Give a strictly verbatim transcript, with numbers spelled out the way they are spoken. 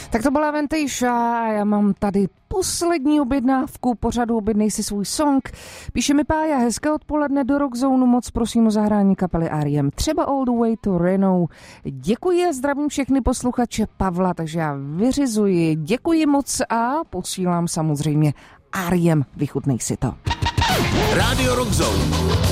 Tak to byla Ventejša, já mám tady poslední objednávku pořadu Objednej si svůj song. Píše mi Pája, hezké odpoledne do Rock Zone, moc prosím o zahrání kapely R E M, třeba All the Way to Reno. Děkuji a zdravím všechny posluchače Pavla, takže já vyřizuji, děkuji moc a posílám samozřejmě R E M, vychutnej si to. Rádio Rock Zone.